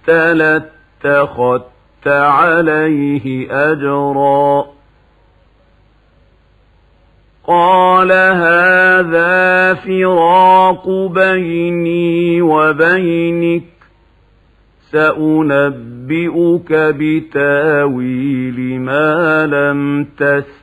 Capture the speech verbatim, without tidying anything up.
لاتخذت عليه أجرا. قال هذا فراق بيني وبينك، سأنبئك بتاويل ما لم تستطع